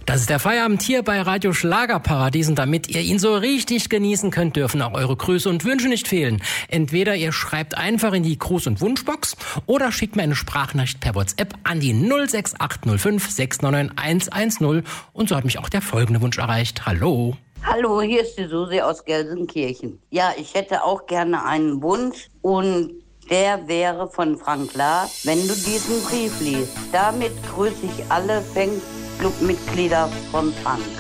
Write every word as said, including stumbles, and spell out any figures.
Das ist der Feierabend hier bei Radio Schlagerparadies, und damit ihr ihn so richtig genießen könnt, dürfen auch eure Grüße und Wünsche nicht fehlen. Entweder ihr schreibt einfach in die Gruß- und Wunschbox oder schickt mir eine Sprachnachricht per WhatsApp an die null sechs acht null fünf sechs neun neun eins eins null, und so hat mich auch der folgende Wunsch erreicht. Hallo. Hallo, hier ist die Susi aus Gelsenkirchen. Ja, ich hätte auch gerne einen Wunsch, und der wäre von Frank Lahr, wenn du diesen Brief liest. Damit grüße ich alle Fanclub-Mitglieder von Frank.